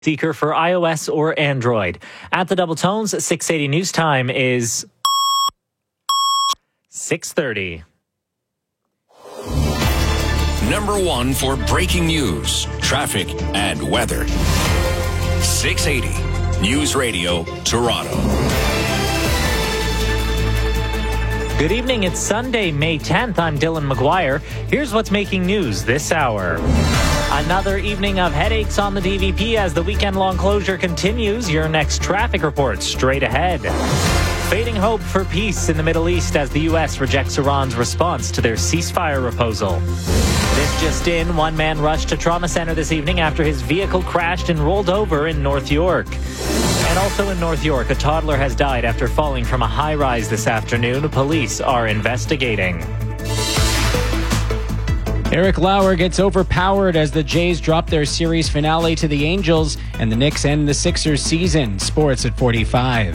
Seeker for iOS or Android. At the Double Tones, 6:80 news time is 6:30. Number one for breaking news, traffic, and weather. 680 News Radio, Toronto. Good evening. It's Sunday, May 10th. I'm Dylan McGuire. Here's what's making news this hour. Another evening of headaches on the DVP as the weekend-long closure continues. Your next traffic report straight ahead. Fading hope for peace in the Middle East as the U.S. rejects Iran's response to their ceasefire proposal. This just in, one man rushed to trauma center this evening after his vehicle crashed and rolled over in North York. And also in North York, a toddler has died after falling from a high-rise this afternoon. Police are investigating. Eric Lauer gets overpowered as the Jays drop their series finale to the Angels, and the Knicks end the Sixers season. Sports at 45.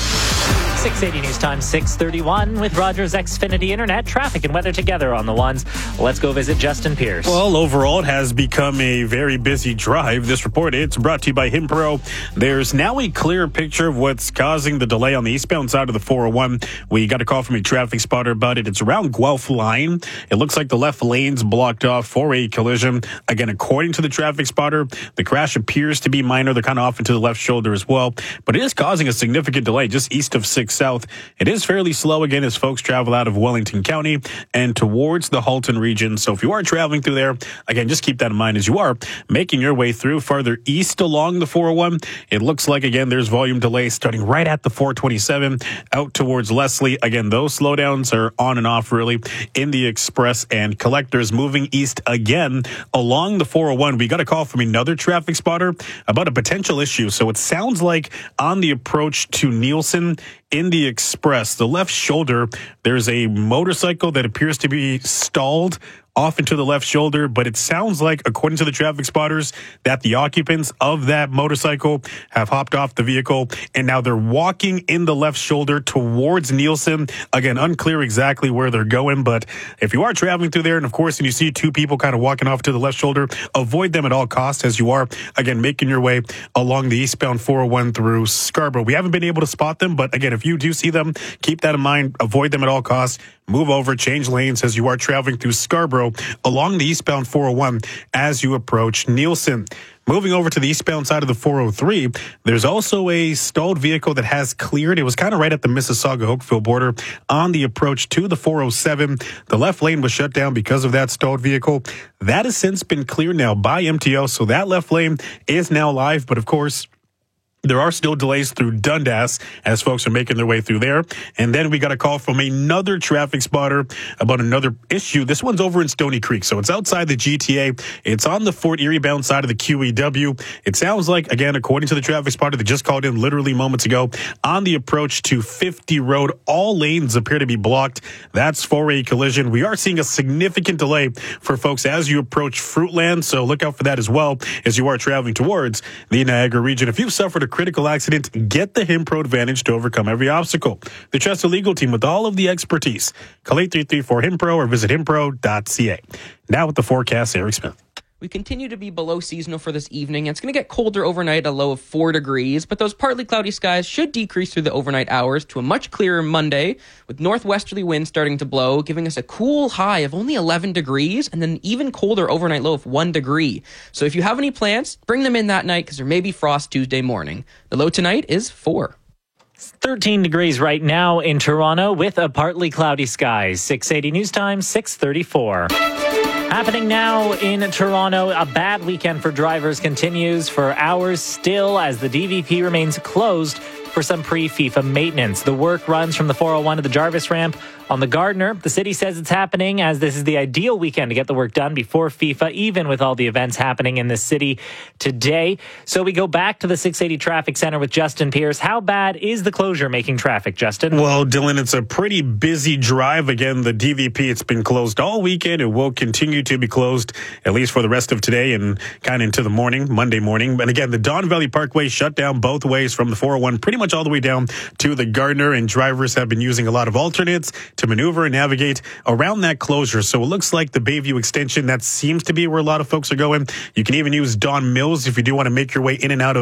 680 news time, 6:31 with Rogers Xfinity Internet. Traffic and weather together on the ones. Let's go visit Justin Pierce. Well, overall, it has become a very busy drive. This report, it's brought to you by Himpro. There's now a clear picture of what's causing the delay on the eastbound side of the 401. We got a call from a traffic spotter about it. It's around Guelph Line. It looks like the left lane's blocked off for a collision. Again, according to the traffic spotter, the crash appears to be minor. They're kind of off into the left shoulder as well, but it is causing a significant delay just east of 6 South. It is fairly slow again as folks travel out of Wellington County and towards the Halton region. So if you are traveling through there, again, just keep that in mind as you are making your way through farther east along the 401. It looks like, again, there's volume delays starting right at the 427 out towards Leslie. Again, those slowdowns are on and off really in the express and collectors moving east again along the 401. We got a call from another traffic spotter about a potential issue. So it sounds like on the approach to Nielsen in the express, the left shoulder, there's a motorcycle that appears to be stalled off into the left shoulder, but it sounds like, according to the traffic spotters, that the occupants of that motorcycle have hopped off the vehicle, and now they're walking in the left shoulder towards Nielsen. Again, unclear exactly where they're going, but if you are traveling through there, and of course, and you see two people kind of walking off to the left shoulder, avoid them at all costs as you are, again, making your way along the eastbound 401 through Scarborough. We haven't been able to spot them, but again, if you do see them, keep that in mind, avoid them at all costs. Move over, change lanes as you are traveling through Scarborough along the eastbound 401 as you approach Nielsen. Moving over to the eastbound side of the 403, there's also a stalled vehicle that has cleared. It was kind of right at the Mississauga-Oakville border on the approach to the 407. The left lane was shut down because of that stalled vehicle. That has since been cleared now by MTO, so that left lane is now live, but of course, there are still delays through Dundas as folks are making their way through there. And then we got a call from another traffic spotter about another issue. This one's over in Stony Creek. So it's outside the GTA. It's on the Fort Erie bound side of the QEW. It sounds like, again, according to the traffic spotter that just called in literally moments ago, on the approach to 50 Road, all lanes appear to be blocked. That's for a collision. We are seeing a significant delay for folks as you approach Fruitland. So look out for that as well as you are traveling towards the Niagara region. If you've suffered a critical accident, get the Himpro Advantage to overcome every obstacle. The trusted legal team with all of the expertise. Call 833-4HIMPRO or visit himpro.ca. Now with the forecast, Eric Smith. We continue to be below seasonal for this evening. It's going to get colder overnight, a low of 4 degrees, but those partly cloudy skies should decrease through the overnight hours to a much clearer Monday, with northwesterly winds starting to blow, giving us a cool high of only 11 degrees, and then even colder overnight low of 1 degree. So if you have any plans, bring them in that night, because there may be frost Tuesday morning. The low tonight is 4. 13 degrees right now in Toronto with a partly cloudy skies. 680 news time, 6:34. Happening now in Toronto, a bad weekend for drivers continues for hours still as the DVP remains closed for some pre-FIFA maintenance. The work runs from the 401 to the Jarvis ramp on the Gardiner. The city says it's happening as this is the ideal weekend to get the work done before FIFA, even with all the events happening in the city today. So we go back to the 680 Traffic Center with Justin Pierce. How bad is the closure making traffic, Justin? Well, Dylan, it's a pretty busy drive. Again, the DVP, it's been closed all weekend. It will continue to be closed, at least for the rest of today and kind of into the morning, Monday morning. And again, the Don Valley Parkway shut down both ways from the 401 pretty much all the way down to the Gardiner, and drivers have been using a lot of alternates to maneuver and navigate around that closure. So it looks like the Bayview extension, that seems to be where a lot of folks are going. You can even use Don Mills if you do want to make your way in and out of